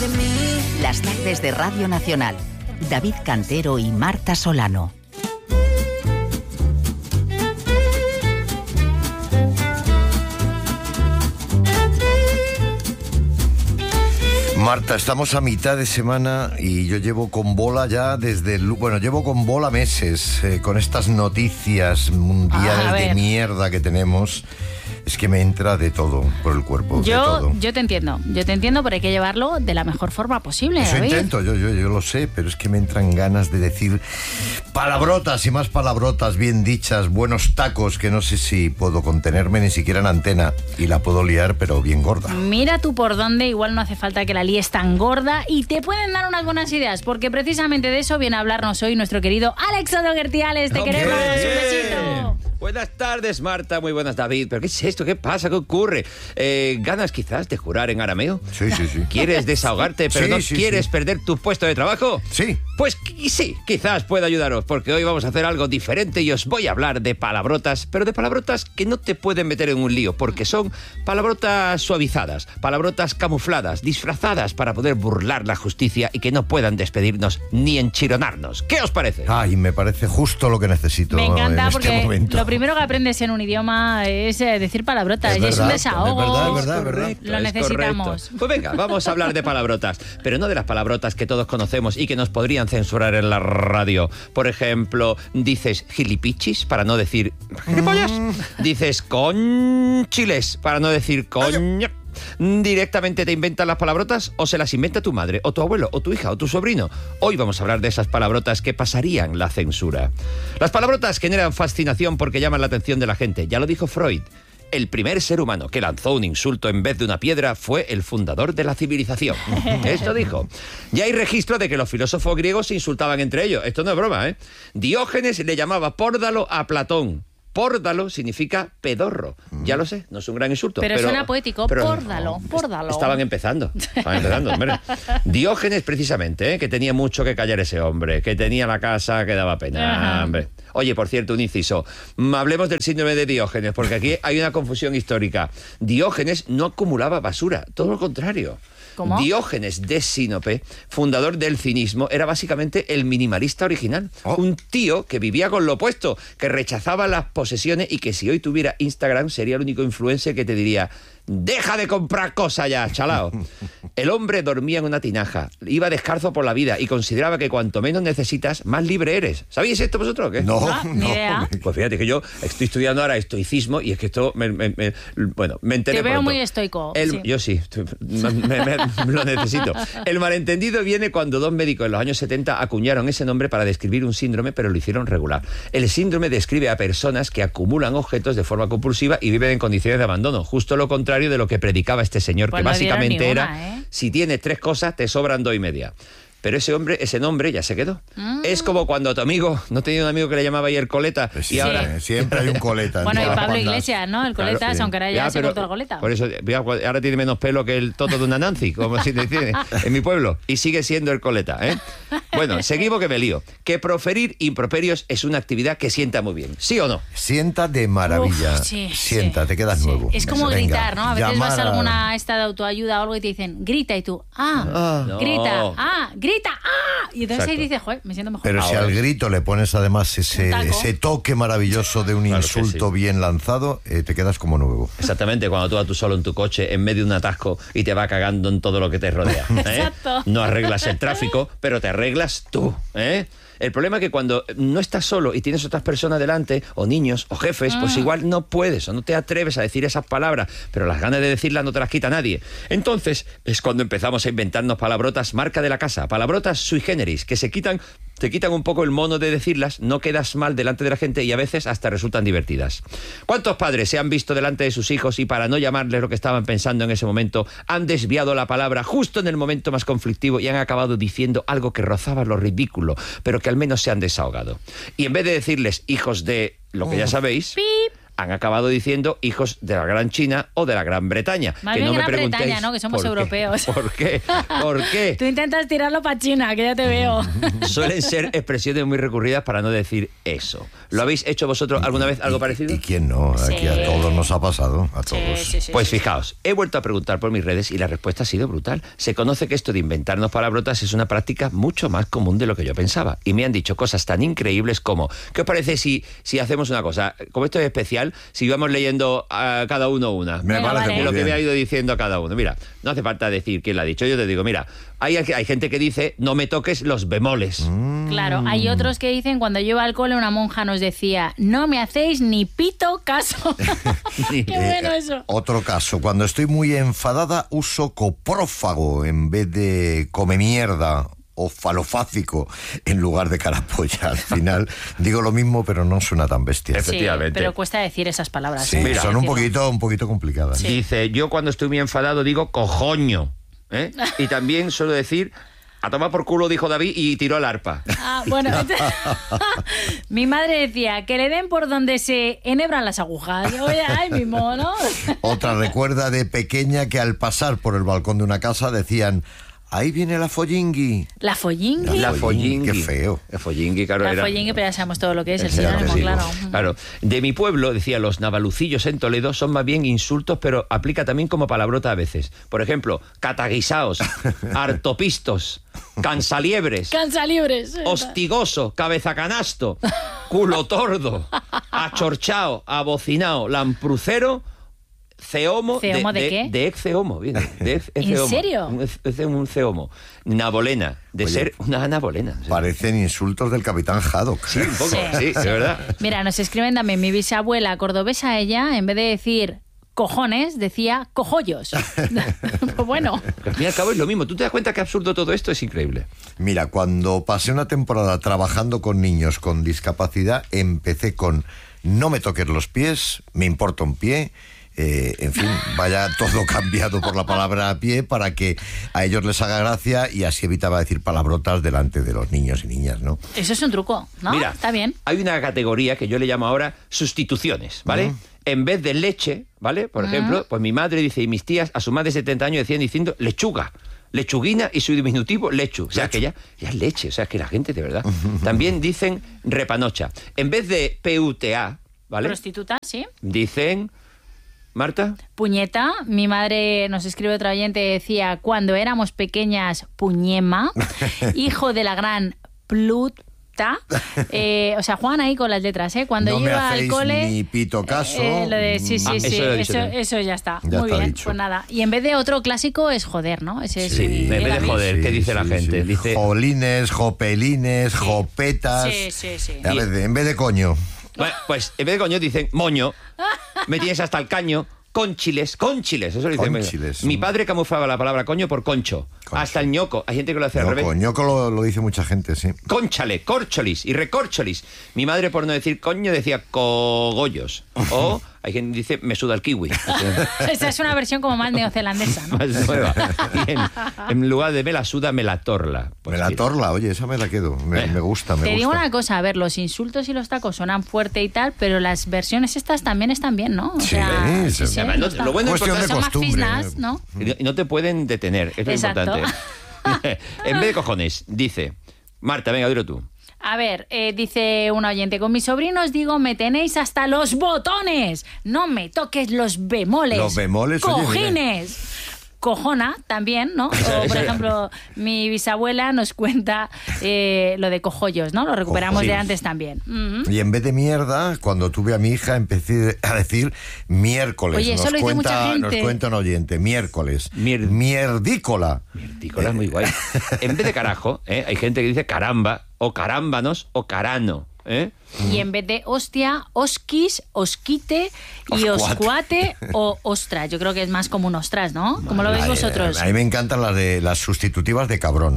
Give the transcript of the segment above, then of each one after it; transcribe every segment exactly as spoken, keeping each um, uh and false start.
de mí. Las tardes de Radio Nacional. David Cantero y Marta Solano. Marta, estamos a mitad de semana y yo llevo con bola ya desde el... Bueno, llevo con bola meses eh, con estas noticias mundiales Ah, de mierda que tenemos. Es que me entra de todo por el cuerpo, yo, de todo. Yo te entiendo, yo te entiendo, pero hay que llevarlo de la mejor forma posible. Eso David. intento, yo, yo, yo lo sé, pero es que me entran ganas de decir palabrotas y más palabrotas bien dichas, buenos tacos, que no sé si puedo contenerme ni siquiera en antena, y la puedo liar, pero bien gorda. Mira tú por dónde, igual no hace falta que la líes tan gorda y te pueden dar unas buenas ideas, porque precisamente de eso viene a hablarnos hoy nuestro querido Alex Odoguertiales. Te ¡Hombre! queremos, un besito. Buenas tardes, Marta, muy buenas, David. ¿Pero qué es esto? ¿Qué pasa? ¿Qué ocurre? Eh, ¿Ganas quizás de jurar en arameo? Sí, sí, sí. ¿Quieres desahogarte, pero Sí, no sí, quieres sí. perder tu puesto de trabajo? Sí. Pues qui- sí, quizás pueda ayudaros, porque hoy vamos a hacer algo diferente y os voy a hablar de palabrotas, pero de palabrotas que no te pueden meter en un lío, porque son palabrotas suavizadas, palabrotas camufladas, disfrazadas para poder burlar la justicia y que no puedan despedirnos ni enchironarnos. ¿Qué os parece? Ay, me parece justo lo que necesito Me encanta en porque este momento. lo primero que aprendes en un idioma es eh, decir palabrotas, Es y es un verdad, desahogo. es verdad, es verdad, es verdad. Correcto, Lo es necesitamos. correcto. Pues venga, vamos a hablar de palabrotas, pero no de las palabrotas que todos conocemos y que nos podrían censurar en la radio. Por ejemplo, dices gilipichis para no decir gilipollas. Dices conchiles para no decir coño. ¿Directamente te inventan las palabrotas o se las inventa tu madre, o tu abuelo, o tu hija, o tu sobrino? Hoy vamos a hablar de esas palabrotas que pasarían la censura. Las palabrotas generan fascinación porque llaman la atención de la gente. Ya lo dijo Freud. El primer ser humano que lanzó un insulto en vez de una piedra fue el fundador de la civilización. Esto dijo. Ya hay registro de que los filósofos griegos se insultaban entre ellos. Esto no es broma, ¿eh? Diógenes le llamaba pórdalo a Platón. Pórdalo significa pedorro. Ya lo sé, no es un gran insulto. Pero Pero, suena poético, pero- pórdalo, pórdalo. Estaban empezando, estaban empezando, hombre. Diógenes, precisamente, ¿eh? Que tenía mucho que callar ese hombre, que tenía la casa que daba pena, Ajá. hombre. Oye, por cierto, un inciso. Mm, Hablemos del síndrome de Diógenes, porque aquí hay una confusión histórica. Diógenes no acumulaba basura, todo lo contrario. ¿Cómo? Diógenes de Sinope, fundador del cinismo, era básicamente el minimalista original. Oh. Un tío que vivía con lo opuesto, que rechazaba las posesiones y que si hoy tuviera Instagram sería el único influencer que te diría: deja de comprar cosas ya, chalao. El hombre dormía en una tinaja, iba descalzo por la vida y consideraba que cuanto menos necesitas, más libre eres. ¿Sabéis esto vosotros o qué? No, Ah, ni no. idea. Pues fíjate que yo estoy estudiando ahora estoicismo y es que esto me, me- me- bueno, me enteré Te veo pronto. muy estoico, El- sí. Yo sí, me, me- me- lo necesito. El malentendido viene cuando dos médicos en los años setenta acuñaron ese nombre para describir un síndrome, pero lo hicieron regular. El síndrome describe a personas que acumulan objetos de forma compulsiva y viven en condiciones de abandono, justo lo contrario de lo que predicaba este señor, Pues que no dieron básicamente ninguna, era, ¿eh? si tienes tres cosas, te sobran dos y media. Pero ese hombre, ese nombre ya se quedó. Mm. Es como cuando a tu amigo, no tenía un amigo que le llamaba ahí el coleta, Pues y sí, ahora... siempre hay un coleta. en Bueno, y todas las Pablo bandas. Iglesias, ¿no? El Claro, coletas, sí. aunque ahora ya, Ya, se pero cortó el coleta. Por eso, mira, ahora tiene menos pelo que el toto de una Nancy, como si te tiene en mi pueblo, y sigue siendo el coleta, ¿eh? Bueno, seguimos que me lío. Que proferir improperios es una actividad que sienta muy bien, ¿sí o no? Sienta de maravilla. Uf, sí, Sienta, sí, te quedas sí. nuevo. Es como Venga, gritar, ¿no? A veces vas a llamar alguna esta de autoayuda o algo y te dicen, grita, y tú, ah, No. grita, ah, grita, ah. Y entonces ahí Exacto. dices, joder, me siento mejor. Pero si Ahora al sí. grito le pones además ese, Un taco. ese toque maravilloso de un Claro que insulto sí. bien lanzado, eh, te quedas como nuevo. Exactamente, cuando tú vas tú solo en tu coche en medio de un atasco y te va cagando en todo lo que te rodea. ¿eh? Exacto. No arreglas el tráfico, pero te arreglas tú, ¿eh? El problema es que cuando no estás solo y tienes otras personas delante, o niños, o jefes, pues igual no puedes o no te atreves a decir esas palabras, pero las ganas de decirlas no te las quita nadie. Entonces es cuando empezamos a inventarnos palabrotas marca de la casa, palabrotas sui generis, que se quitan, te quitan un poco el mono de decirlas, no quedas mal delante de la gente y a veces hasta resultan divertidas. ¿Cuántos padres se han visto delante de sus hijos y para no llamarles lo que estaban pensando en ese momento, han desviado la palabra justo en el momento más conflictivo y han acabado diciendo algo que rozaba lo ridículo, pero que al menos se han desahogado? Y en vez de decirles hijos de lo que ya sabéis, Pip. han acabado diciendo hijos de la Gran China o de la Gran Bretaña. Más que bien no Gran me preguntéis Bretaña, ¿no? Que somos por qué. europeos. ¿Por qué? ¿Por qué? Tú intentas tirarlo para China, que ya te veo. Suelen ser expresiones muy recurridas para no decir eso. ¿Lo habéis hecho vosotros alguna vez algo parecido? ¿Y quién no? Aquí Sí. a todos nos ha pasado, a todos. Sí, sí, sí, Pues sí. fijaos, he vuelto a preguntar por mis redes y la respuesta ha sido brutal. Se conoce que esto de inventarnos palabrotas es una práctica mucho más común de lo que yo pensaba. Y me han dicho cosas tan increíbles como, ¿qué os parece si, si hacemos una cosa? Como esto es especial, si vamos leyendo a cada uno una. Me Venga, parece vale. muy Lo que bien. me ha ido diciendo cada uno. Mira, no hace falta decir quién lo ha dicho. Yo te digo, mira, hay, hay gente que dice, no me toques los bemoles. Claro, hay otros que dicen, cuando yo iba al cole una monja nos decía, no me hacéis ni pito caso. Qué bueno Eh, eso. Otro caso, cuando estoy muy enfadada uso coprófago en vez de come mierda o falofácico en lugar de carapolla. Al final digo lo mismo, pero no suena tan bestia. Efe- Sí, efectivamente. pero cuesta decir esas palabras. Sí, ¿eh? Mira. son un Decirlo. poquito, un poquito complicadas. Sí. Dice, yo cuando estoy muy enfadado digo cojoño. ¿eh? Y también suelo decir, a tomar por culo, dijo David, y tiró el arpa. Ah, bueno, mi madre decía que le den por donde se enhebran las agujas. Oye, ay, mi mono. Otra recuerda de pequeña que al pasar por el balcón de una casa decían, ahí viene la follingui. La follingui. La Follingui, follingui. qué feo. La follingui, claro, La era... follingui, pero ya sabemos todo lo que es el Ya te sinónimo, digo. claro. Claro, de mi pueblo, decía, los navalucillos en Toledo son más bien insultos, pero aplica también como palabrota a veces. Por ejemplo, cataguisaos, hartopistos, cansaliebres, Cansalibres. hostigoso, cabeza canasto, culo tordo, achorchao, abocinao, lamprucero, ceomo. ¿Ceomo de qué? De exceomo, viene. De ex- ¿En exceomo. serio? Un, ex- ex- un ceomo. Nabolena, de Oye, ser una nabolena. Sí. Parecen insultos del capitán Haddock. Sí, un poco, Sí, sí, de verdad. Mira, nos escriben también, mi bisabuela cordobesa, ella, en vez de decir cojones, decía cojollos. Pues bueno. Al fin y al cabo es lo mismo. ¿Tú te das cuenta qué absurdo todo esto? Es increíble. Mira, cuando pasé una temporada trabajando con niños con discapacidad, empecé con no me toques los pies, me importa un pie. Eh, en fin, vaya todo cambiado por la palabra pie para que a ellos les haga gracia y así evitaba decir palabrotas delante de los niños y niñas, ¿no? Eso es un truco, ¿no? Mira, Está bien. hay una categoría que yo le llamo ahora sustituciones, ¿vale? En vez de leche, ¿vale? Por ejemplo, pues mi madre dice y mis tías a su más de setenta años decían diciendo lechuga. Lechuguina y su diminutivo lechu. O sea, que ya, ya es leche. O sea, que la gente, de verdad. También dicen repanocha. En vez de P U T A, ¿vale? Prostituta, sí. Dicen... ¿Marta? Puñeta, mi madre nos escribe otra oyente, decía, cuando éramos pequeñas, puñema, hijo de la gran Pluta. Eh, o sea, juegan ahí con las letras, ¿eh? Cuando No yo me iba al hacéis cole... ni pito caso. eh, lo de, sí, sí, Ah, sí, eso lo he dicho eso, también. eso ya está. Ya Muy está bien, dicho. pues nada. Y en vez de otro clásico es joder, ¿no? Ese es Sí, el- en vez de David. joder. ¿qué dice la gente? Dice- Jolines, jopelines, jopetas. Sí, sí, sí. A ver, en vez de coño. Bueno, pues en vez de coño dicen moño, me tienes hasta el caño, conchiles, conchiles, eso lo dicen. Conchiles. Mi padre camuflaba la palabra coño por concho, Concho. hasta el ñoco, hay gente que lo hace al revés. Ñoco, ñoco lo, lo dice mucha gente, sí. Cónchale, córcholis y recorcholis. Mi madre, por no decir coño, decía cogollos. O hay quien dice me suda el kiwi. Esa es una versión como más neozelandesa, ¿no? Más nueva. Y en, en lugar de me la suda, me la torla. Pues me la mira. torla, oye, esa me la quedo. Me, Eh. me gusta, me Te gusta. digo una cosa, a ver, los insultos y los tacos sonan fuerte y tal, pero las versiones estas también están bien, ¿no? O Sí, sea, sí, sí. Además, no- está- lo bueno es Cuestión de son más costumbre. fisnas, ¿no? Y no- y no te pueden detener, es lo Exacto. importante. En vez de cojones, dice... Marta, venga, dilo tú. A ver, eh, dice un oyente, con mis sobrinos digo, me tenéis hasta los botones, no me toques los bemoles. Los bemoles, oye, mira. cojines. Cojona también, ¿no? O, por ejemplo, mi bisabuela nos cuenta eh, lo de cojollos, ¿no? Lo recuperamos de Cojollos. antes también. Ujú. Y en vez de mierda, cuando tuve a mi hija, empecé a decir miércoles. Oye, eso nos, lo dice cuenta, mucha gente. nos cuenta un oyente, miércoles. Mier- Mierdícola. Tícola es muy guay. En vez de carajo, ¿eh? hay gente que dice caramba, o carámbanos, o carano. ¿eh? Y en vez de hostia, osquis, osquite y Oscuate. oscuate o ostra. Yo creo que es más como un ostras, ¿no? ¿Cómo lo veis Ay, vosotros? A mí me encantan las de las sustitutivas de cabrón.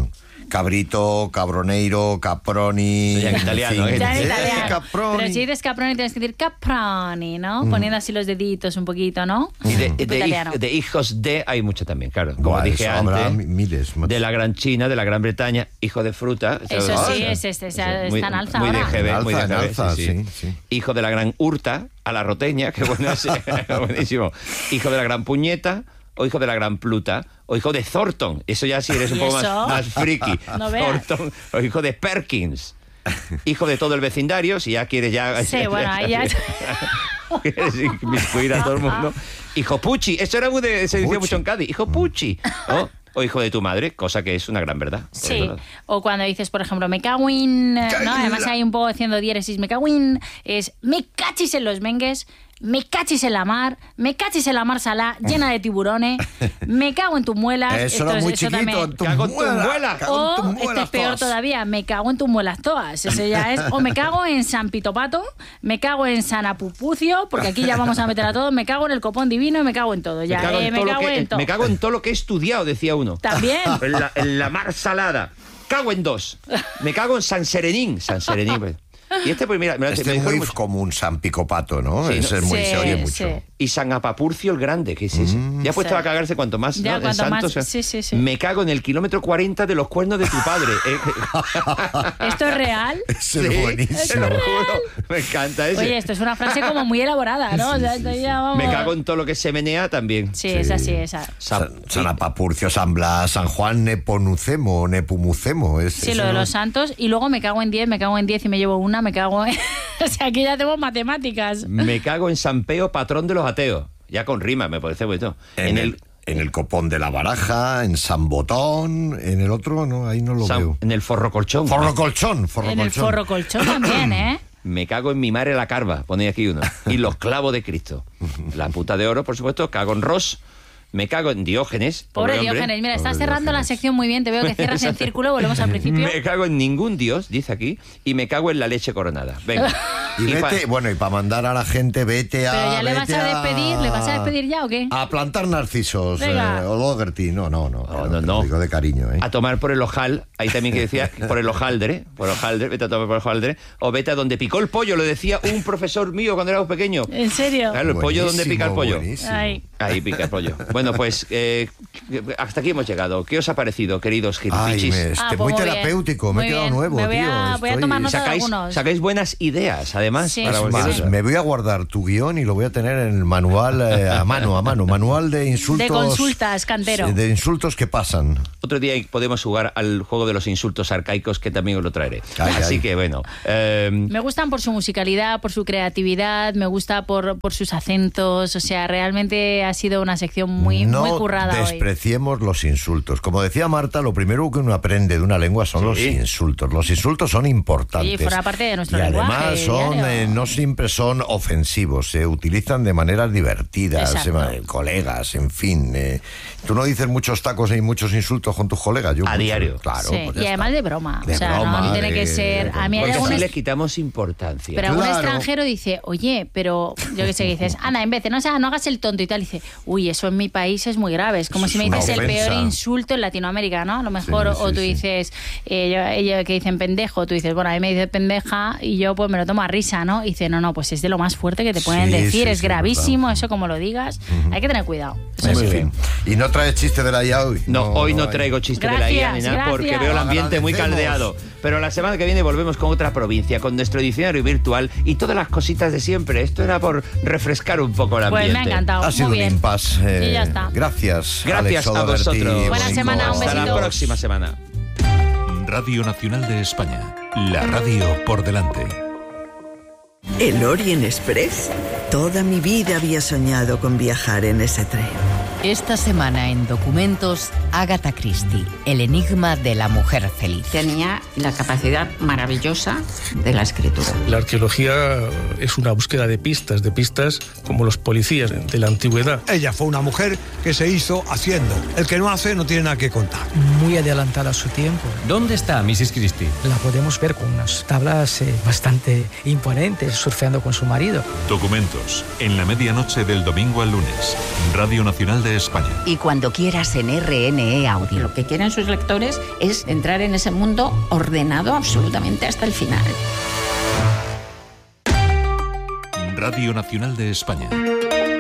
cabrito, cabroneiro, caproni. Eso ya en italiano, ¿eh? Ya en Eh, italiano. caproni. Pero si dices caproni tienes que decir caproni, ¿no? Mm. Poniendo así los deditos un poquito, ¿no? Y de, Tipo de, italiano. hij- de hijos de hay mucho también, claro. Como Buah, dije eso habrá antes, miles, macho. de la gran China, de la Gran Bretaña, hijo de fruta. Eso ¿sabes? sí, Ah, es, es, es, sí, está muy- en alza muy ahora. de G B, En muy de alza, en G B, alza, sí, sí, sí. Hijo de la gran Hurta, a la Roteña, que bueno, sí, buenísimo. Hijo de la gran Puñeta, o hijo de la gran Pluta, o hijo de Thornton. Eso ya sí eres un ¿Y poco eso? más, más friki. No veas. Thornton, o hijo de Perkins. Hijo de todo el vecindario, si ya quieres ya... Sí, bueno, ahí ya... Quieres inmiscuir a todo el mundo. Hijo Pucci, eso era muy de, se decía Pucci. mucho en Cádiz. Hijo Pucci. ¿no? O hijo de tu madre, cosa que es una gran verdad. Sí, o cuando dices, por ejemplo, me cago en... ¿no? Además hay un poco haciendo diéresis, me cago en... Es me cachis en los mengues, me cachis en la mar, me cachis en la mar salá llena de tiburones, me cago en tus muelas. Eso era Esto- muy eso chiquito. también. En tu Cago en tu muela, muela. cago en tus O, este muelas es peor todas. todavía, me cago en tus muelas todas. Eso ya es. O me cago en San Pitopato, me cago en San Apupucio, porque aquí ya vamos a meter a todos, me cago en el copón divino y me cago en todo. Ya, me cago, eh, en, me todo lo cago que, en todo. me cago en todo lo que he estudiado, decía uno. También. En la, en la mar salada. Cago en dos. Me cago en San Serenín. San Serenín. pues. Y este, pues mira, me, lo- Este me es dijo muy mucho. como un San Picopato, ¿no? Sí, ¿no? Ese es muy, Sí, se oye sí. mucho. Y San Apapurcio el Grande, ¿qué es eso? Ya ha puesto Sí. a cagarse cuanto más. Ya, ¿no? En cuanto más, santos, sí, sí, sí. Me cago en el kilómetro cuarenta de los cuernos de tu padre. ¿eh? ¿Esto es real? Ese Sí, es te buenísimo. lo juro. Me encanta ese. Oye, esto es una frase como muy elaborada, ¿no? O sea, esto ya vamos- Me cago en todo lo que se menea también. Sí, es así, esa. Sa- San, San Apapurcio, San Blas, San Juan Neponucemo, Nepumucemo. Es, Sí, ese lo de no- los santos. Y luego me cago en diez, me cago en diez y me llevo una, me cago en... O sea, aquí ya tenemos matemáticas. Me cago en San Peo, patrón de los ateos. Ya con rima, me parece bonito. En, el, en el copón de la baraja, en San Botón, en el otro, no, ahí no lo San- veo. en el forro colchón. Forro colchón, forro En el colchón. forro colchón también, ¿eh? Me cago en mi madre la carva, ponéis aquí uno. Y los clavos de Cristo. La puta de oro, por supuesto. Cago en Ross. Me cago en Diógenes. Pobre hombre. Diógenes, mira, estás Pobre cerrando la Diógenes. sección muy bien, te veo que cierras en círculo, volvemos al principio. Me cago en ningún dios, dice aquí. Y me cago en la leche coronada. Venga. Y pa- vete, bueno, y para mandar a la gente, vete a. Pero ya le vas vete a despedir, ¿le vas a despedir ya o qué? A plantar narcisos, Venga. eh, o Logerty. No, no, no. No, que no, te no. lo digo de cariño, ¿eh? A tomar por el ojal, ahí también que decía, por el hojaldre, por hojaldre, vete a tomar por el hojaldre, o vete a donde picó el pollo, lo decía un profesor mío cuando éramos pequeños. ¿En serio? Claro, el pollo donde pica el pollo. Buenísimo. Ay. Ahí pica el pollo. Bueno, pues eh, hasta aquí hemos llegado. ¿Qué os ha parecido, queridos Ay, gilipichis? me, este, Ah, pues muy muy bien. terapéutico, me Muy he quedado bien. nuevo, Me voy tío. a- voy a estoy- tomar nota de Sacáis, algunos. sacáis buenas ideas, además. Sí. para Es vosotros. más, me voy a guardar tu guión y lo voy a tener en el manual eh, a mano, a mano. Manual de insultos. De consultas, Cantero. Sí, De insultos que pasan. Otro día podemos jugar al juego de los insultos arcaicos, que también os lo traeré. Ay, Así ay. que bueno. eh, Me gustan por su musicalidad, por su creatividad, me gusta por, por sus acentos, o sea, realmente ha sido una sección muy, no muy currada hoy. despreciemos los insultos. Como decía Marta, lo primero que uno aprende de una lengua son los Sí. insultos. Los insultos son importantes. Sí, forma parte de nuestro y lenguaje además son, diario. eh, no siempre son ofensivos, se utilizan de maneras divertidas, Exacto. eh, colegas, en fin. eh. Tú no dices muchos tacos y muchos insultos con tus colegas. Yo A mucho, diario. Claro. Sí, pues ya y además está. de broma. De o sea, broma, no tiene de- que ser. A mí hay porque algún así es- le quitamos importancia. Pero algún Claro. extranjero dice, oye, pero yo qué sé, que dices, Ana, en vez de no, o sea, no hagas el tonto y tal, dice, uy, eso en mi país es muy grave. Es como Eso si me es una dices el ofensa. peor insulto en Latinoamérica, ¿no? A lo mejor, Sí, o sí, tú sí. dices, eh, yo- ella que dicen pendejo, tú dices, bueno, a mí me dice pendeja y yo pues me lo tomo a risa, ¿no? Y dice, no, no, pues es de lo más fuerte que te pueden Sí, decir, sí, es sí, gravísimo, verdad. eso como lo digas, hay que tener cuidado. Eso En sí. fin. ¿Y no traes chiste de la I A hoy? No, hoy no hay. traigo chiste de la I A ni Gracias, nada porque gracias. veo el ambiente muy Agradecemos. caldeado. Pero la semana que viene volvemos con otra provincia, con nuestro diccionario virtual y todas las cositas de siempre. Esto era por refrescar un poco el Pues ambiente. me ha encantado. Ha sido Muy un bien. impasse. eh, Y ya está. Gracias. Gracias Alex a O'Doherty, vosotros. Buena Bonico. semana, un Hasta la besito. próxima semana. Radio Nacional de España. La radio por delante. ¿El Orient Express? Toda mi vida había soñado con viajar en ese tren. Esta semana en Documentos, Agatha Christie, el enigma de la mujer feliz. Tenía la capacidad maravillosa de la escritura. La arqueología es una búsqueda de pistas, de pistas como los policías de la antigüedad. Ella fue una mujer que se hizo haciendo. El que no hace no tiene nada que contar. Muy adelantada a su tiempo. ¿Dónde está missus Christie? La podemos ver con unas tablas eh, bastante imponentes, surfeando con su marido. Documentos. En la medianoche del domingo al lunes. Radio Nacional de de España. Y cuando quieras en R N E Audio. Lo que quieren sus lectores es entrar en ese mundo ordenado absolutamente hasta el final. Radio Nacional de España.